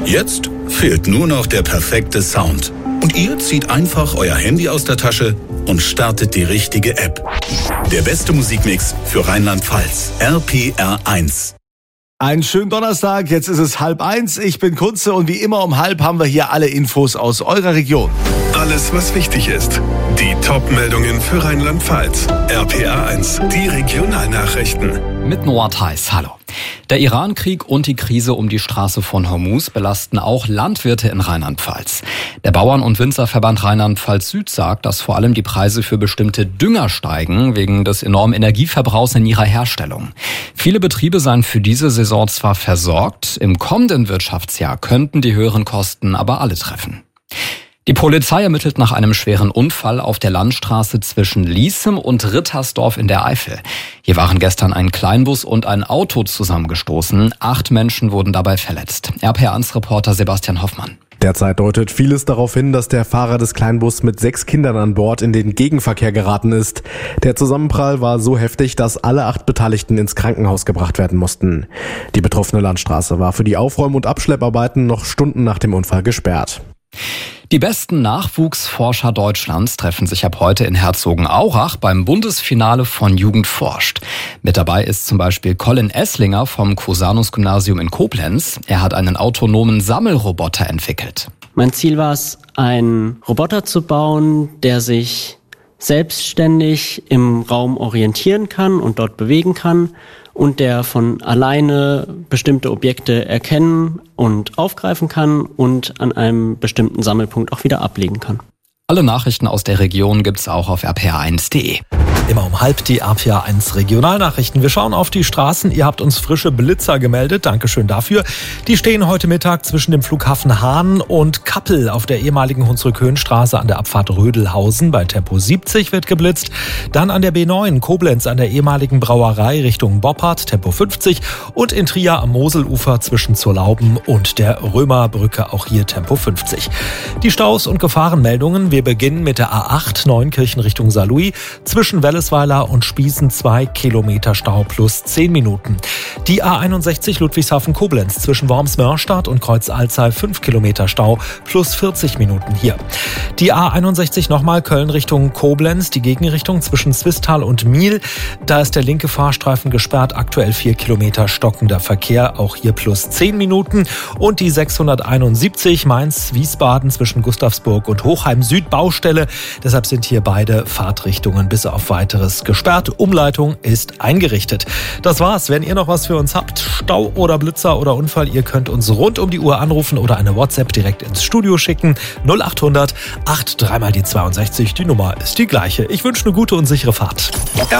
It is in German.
Jetzt fehlt nur noch der perfekte Sound. Und ihr zieht einfach euer Handy aus der Tasche und startet die richtige App. Der beste Musikmix für Rheinland-Pfalz. RPR1. Einen schönen Donnerstag, jetzt ist es 12:30. Ich bin Kunze und wie immer um 12 haben wir hier alle Infos aus eurer Region. Alles, was wichtig ist. Die Top-Meldungen für Rheinland-Pfalz. RPR1, die Regionalnachrichten. Mit Noah Theis, hallo. Der Iran-Krieg und die Krise um die Straße von Hormuz belasten auch Landwirte in Rheinland-Pfalz. Der Bauern- und Winzerverband Rheinland-Pfalz Süd sagt, dass vor allem die Preise für bestimmte Dünger steigen, wegen des enormen Energieverbrauchs in ihrer Herstellung. Viele Betriebe seien für diese Saison zwar versorgt, im kommenden Wirtschaftsjahr könnten die höheren Kosten aber alle treffen. Die Polizei ermittelt nach einem schweren Unfall auf der Landstraße zwischen Liesem und Rittersdorf in der Eifel. Hier waren gestern ein Kleinbus und ein Auto zusammengestoßen. 8 Menschen wurden dabei verletzt. RPR1-Reporter Sebastian Hoffmann. Derzeit deutet vieles darauf hin, dass der Fahrer des Kleinbus mit 6 Kindern an Bord in den Gegenverkehr geraten ist. Der Zusammenprall war so heftig, dass alle 8 Beteiligten ins Krankenhaus gebracht werden mussten. Die betroffene Landstraße war für die Aufräum- und Abschlepparbeiten noch Stunden nach dem Unfall gesperrt. Die besten Nachwuchsforscher Deutschlands treffen sich ab heute in Herzogenaurach beim Bundesfinale von Jugend forscht. Mit dabei ist zum Beispiel Colin Esslinger vom Cusanus-Gymnasium in Koblenz. Er hat einen autonomen Sammelroboter entwickelt. Mein Ziel war es, einen Roboter zu bauen, der sich selbstständig im Raum orientieren kann und dort bewegen kann und der von alleine bestimmte Objekte erkennen und aufgreifen kann und an einem bestimmten Sammelpunkt auch wieder ablegen kann. Alle Nachrichten aus der Region gibt's auch auf rpr1.de. Immer um 12 die RPR1 Regionalnachrichten. Wir schauen auf die Straßen. Ihr habt uns frische Blitzer gemeldet. Dankeschön dafür. Die stehen heute Mittag zwischen dem Flughafen Hahn und Kappel auf der ehemaligen Hunsrück-Höhenstraße an der Abfahrt Rödelhausen. Bei Tempo 70 wird geblitzt. Dann an der B9 Koblenz an der ehemaligen Brauerei Richtung Boppard, Tempo 50. Und in Trier am Moselufer zwischen Zurlauben und der Römerbrücke, auch hier Tempo 50. Die Staus und Gefahrenmeldungen. Wir beginnen mit der A8 Neunkirchen Richtung Saarlouis. Zwischen Wellesweiler und Spießen 2 Kilometer Stau plus 10 Minuten. Die A61 Ludwigshafen-Koblenz zwischen Worms-Mörstadt und Kreuz-Alzey 5 Kilometer Stau plus 40 Minuten hier. Die A61 nochmal Köln Richtung Koblenz, die Gegenrichtung zwischen Swisttal und Miel. Da ist der linke Fahrstreifen gesperrt, aktuell 4 Kilometer stockender Verkehr, auch hier plus 10 Minuten. Und die 671 Mainz-Wiesbaden zwischen Gustavsburg und Hochheim Süd Baustelle. Deshalb sind hier beide Fahrtrichtungen bis auf weiteres gesperrt. Umleitung ist eingerichtet. Das war's. Wenn ihr noch was für uns habt, Stau oder Blitzer oder Unfall, ihr könnt uns rund um die Uhr anrufen oder eine WhatsApp direkt ins Studio schicken. 0800 83 mal die 62. Die Nummer ist die gleiche. Ich wünsche eine gute und sichere Fahrt.